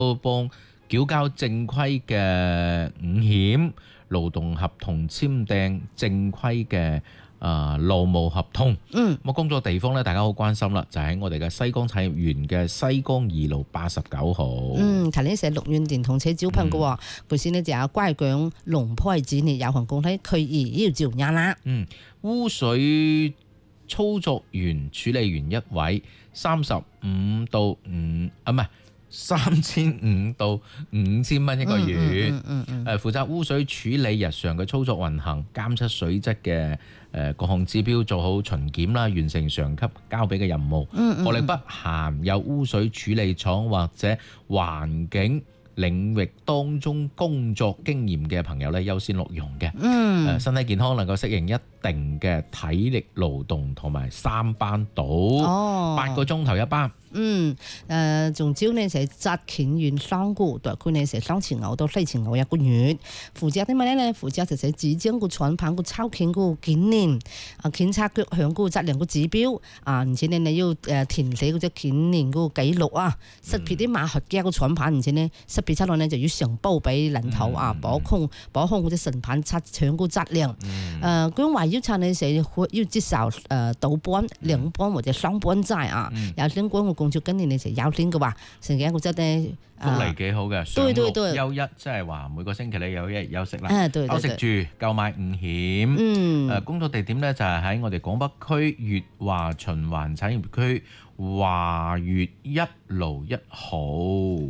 幫繳交正規嘅五險勞動合同，簽訂正規嘅勞務合同。咁工作地方咧，大家好關心啦，就喺我哋嘅西江產業園嘅西江二路89號。 頭先寫綠園電動車招聘嘅喎，本身呢就有乖強龍派子業有限公司佢而要招人啦。 污水操作員處理員一位，35到5唔係3500到5000蚊一個月。負責污水處理日常嘅操作運行，監測水質嘅各項指標，做好巡檢啦，完成上級交俾嘅任務。學歷不限有污水處理廠或者環境領域當中工作經驗嘅朋友咧，優先錄用嘅。身體健康能夠適應一定嘅體力勞動同埋3班倒，8個鐘頭一班。 總之呢就係執勤員3個，大概呢就3千歐到4千歐一個月。負責啲乜咧？負責就係指將個廠盤個抽檢個檢驗，檢測各項個質量個指標，而且你要填寫嗰隻檢驗嗰個記錄啊，識別啲馬學嘅個廠盤，而且呢識別出來呢就要上報俾領頭保控嗰隻成品測搶個質量。佢話要測呢就要接受倒班、2班或者3班制啊，有相關嘅工作經驗你就優先嘅話，成日我覺得福利幾好嘅，上6休1，即係話每個星期你有1日休息啦。休息住購買5險。工作地點呢就係喺我哋廣北區粵華循環產業區華粵1路1號。